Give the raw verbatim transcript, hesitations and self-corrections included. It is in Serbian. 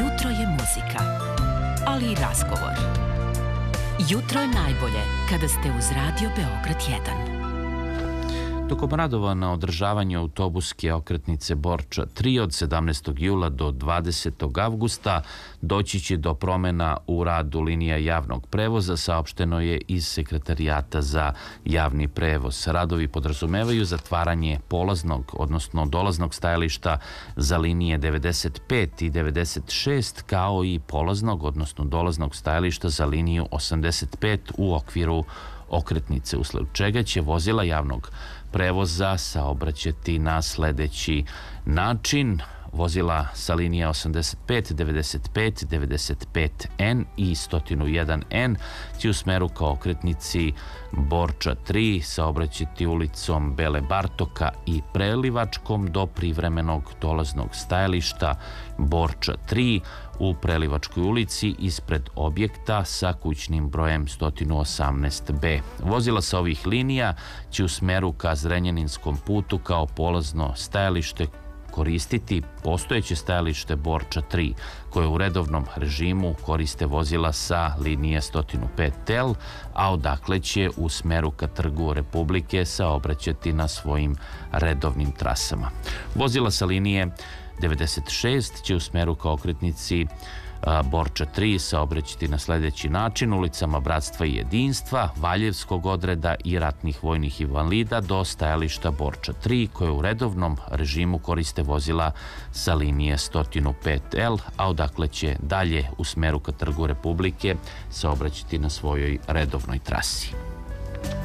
Jutro je muzika, ali i razgovor. Jutro je najbolje kada ste uz Radio Beograd jedan. Tokom radova na održavanju autobuske okretnice Borča tri od sedamnaestog jula do dvadesetog avgusta doći će do promena u radu linija javnog prevoza, saopšteno je iz Sekretarijata za javni prevoz. Radovi podrazumevaju zatvaranje polaznog, odnosno dolaznog stajališta za linije devedeset pet i devedeset šest, kao i polaznog, odnosno dolaznog stajališta za liniju osamdeset pet u okviru okretnice, usled čega će vozila javnog prevoza saobraćati na sledeći način. Vozila sa linija osamdeset pet, devedeset pet, devedeset pet N i sto jedan N će u smeru ka okretnici Borča tri saobraćati ulicom Bele Bartoka i Prelivačkom do privremenog dolaznog stajališta Borča tri u Prelivačkoj ulici ispred objekta sa kućnim brojem sto osamnaest B. Vozila sa ovih linija će u smeru ka Zrenjaninskom putu kao polazno stajalište koristiti postojeće stajalište Borča tri, koje u redovnom režimu koriste vozila sa linije sto pet L, a odakle će u smeru ka Trgu Republike saobraćati na svojim redovnim trasama. Vozila sa linije devedeset šest će u smeru ka okretnici Borča tri saobraćati na sledeći način ulicama Bratstva i Jedinstva, Valjevskog odreda i ratnih vojnih invalida do stajališta Borča tri, koje u redovnom režimu koriste vozila sa linije sto pet L, a odakle će dalje u smeru ka Trgu Republike saobraćati na svojoj redovnoj trasi.